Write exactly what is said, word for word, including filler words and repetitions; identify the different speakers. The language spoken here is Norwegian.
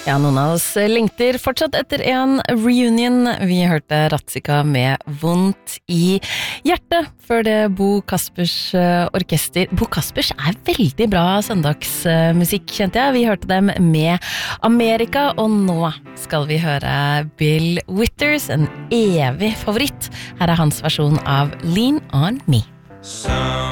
Speaker 1: Ja, noen av oss lengter fortsatt etter en reunion. Vi hørte Ratzika med Vondt i hjertet, før det Bo Kaspers orkester. Bo Kaspers er veldig bra søndagsmusikk, kjente jeg. Vi hørte dem med Amerika, og nå skal vi høre Bill Withers, en evig favoritt. Her er hans versjon av Lean on Me.
Speaker 2: Some